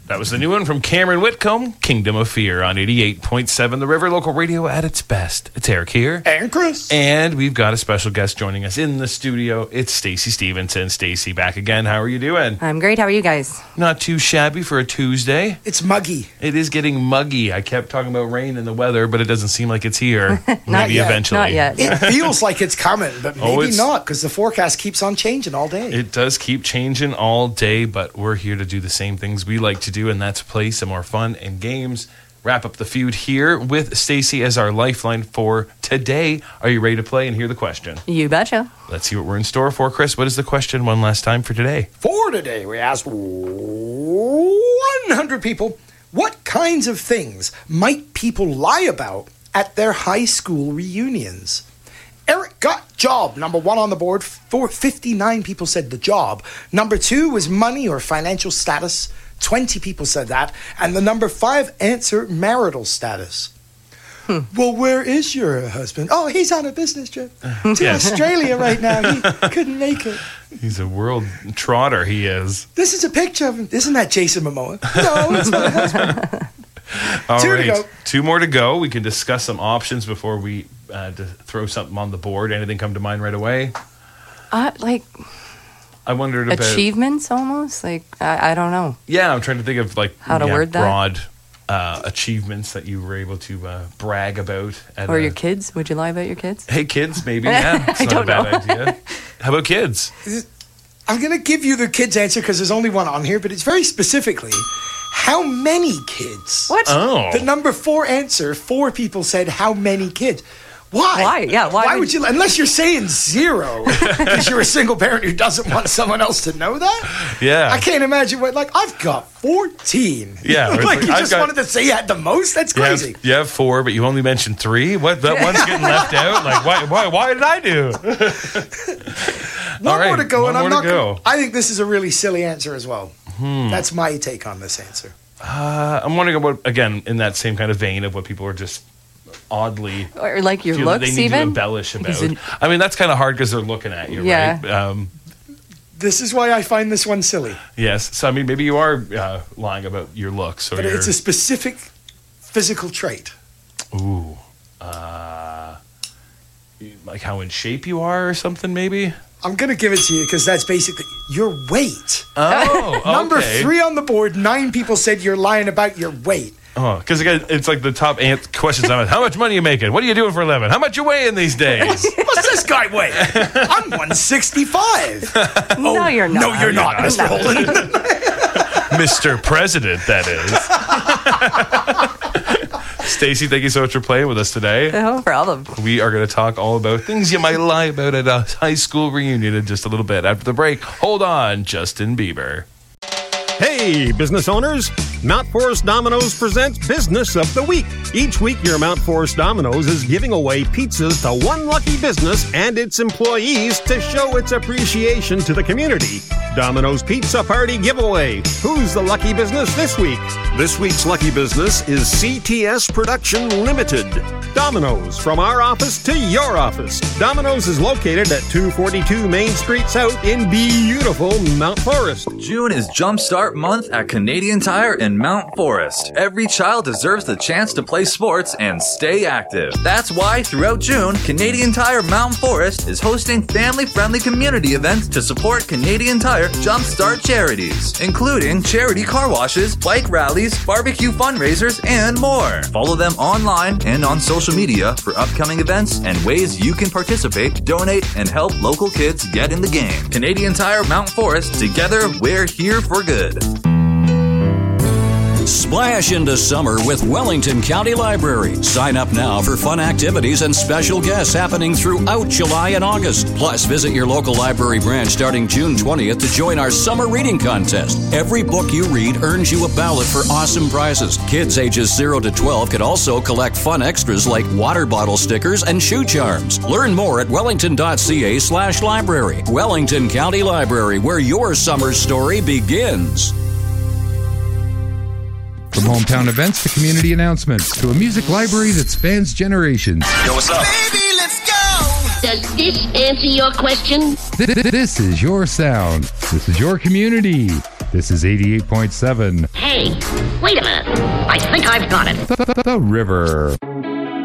That was the new one from Cameron Whitcomb, Kingdom of Fear on 88.7 The River, local radio at its best. It's Eric here. And Chris. And we've got a special guest joining us in the studio. It's Stacey Stevenson. Stacey, back again. How are you doing? I'm great. How are you guys? Not too shabby for a Tuesday. It's muggy. It is getting muggy. I kept talking about rain and the weather, but it doesn't seem like it's here. Maybe yet. eventually. Not yet. It feels like it's coming, but maybe it's- not, because the forecast keeps on changing all day. It does keep changing all day, but we're here to do the same things we like to do, and that's play some more fun and games. Wrap up the feud here with Stacey as our lifeline for today. Are you ready to play and hear the question? You betcha. Let's see what we're in store for. Chris, what is the question one last time for today? For today, we asked 100 people, what kinds of things might people lie about at their high school reunions? Eric got job, number one on the board. 59 people said the job. Number two was money or financial status. 20 people said that. And the number 5 answer, marital status. Well, where is your husband? Oh, he's on a business trip to Australia right now. He couldn't make it. He's a world trotter, he is. This is a picture of him. Isn't that Jason Momoa? No, it's my husband. All Two to right, go. 2 more to go. We can discuss some options before we throw something on the board. Anything come to mind right away? Like I wondered about achievements almost. Like, I don't know. Yeah, I'm trying to think of How to word that? broad achievements that you were able to brag about. Or your kids. Would you lie about your kids? Hey, kids, maybe. Yeah, it's not a bad idea. How about kids? I'm going to give you the kids' answer because there's only one on here, but it's very specifically, how many kids? What? Oh. The number 4 answer, 4 people said how many kids. Why? Why? Yeah, why would you? Unless you're saying 0, because you're a single parent who doesn't want someone else to know that. Yeah. I can't imagine what. Like, I've got 14. Yeah, or it's like like, you I've just got- wanted to say you had the most. That's crazy. You have 4, but you only mentioned 3? What? That one's getting left out? Like, why did I do? One All right, more to go, one and I'm more not. to go. I think this is a really silly answer as well. That's my take on this answer. I'm wondering about, again, in that same kind of vein of what people are just oddly Or like your feel that looks they need even? to embellish about. Is it- I mean, that's kind of hard because they're looking at you, Yeah. right? This is why I find this one silly. Yes. So, I mean, maybe you are lying about your looks. Or But your, it's a specific physical trait. Ooh. Like how in shape you are or something, maybe? I'm going to give it to you because that's basically your weight. Oh, okay. Number 3 on the board, 9 people said you're lying about your weight. Oh, because again, it's like the top questions. How much money are you making? What are you doing for a living? How much you weighing these days? What's this guy weigh? I'm 165. No, you're not. No, you're not, Mr. Holden. Mr. President, that is. Stacey, thank you so much for playing with us today. No problem. We are going to talk all about things you might lie about at a high school reunion in just a little bit. After the break, hold on, Justin Bieber. Hey, business owners! Mount Forest Domino's presents Business of the Week. Each week, your Mount Forest Domino's is giving away pizzas to one lucky business and its employees to show its appreciation to the community. Domino's Pizza Party Giveaway. Who's the lucky business this week? This week's lucky business is CTS Production Limited. Domino's, from our office to your office. Domino's is located at 242 Main Street South in beautiful Mount Forest. June is Jumpstart Month at Canadian Tire in Mount Forest. Every child deserves the chance to play sports and stay active. That's why throughout June, Canadian Tire Mount Forest is hosting family-friendly community events to support Canadian Tire Jumpstart charities, including charity car washes, bike rallies, barbecue fundraisers, and more. Follow them online and on social media for upcoming events and ways you can participate, donate, and help local kids get in the game. Canadian Tire Mount Forest, together we're here for good. Splash into summer with Wellington County Library. Sign up now for fun activities and special guests happening throughout July and August. Plus, visit your local library branch starting June 20th to join our summer reading contest. Every book you read earns you a ballot for awesome prizes. Kids ages 0 to 12 can also collect fun extras like water bottle stickers and shoe charms. Learn more at wellington.ca/library. Wellington County Library, where your summer story begins. From hometown events to community announcements to a music library that spans generations. Yo, what's up? Baby, let's go! Does this answer your question? This is your sound. This is your community. This is 88.7 Hey, wait a minute. I think I've got it. The River.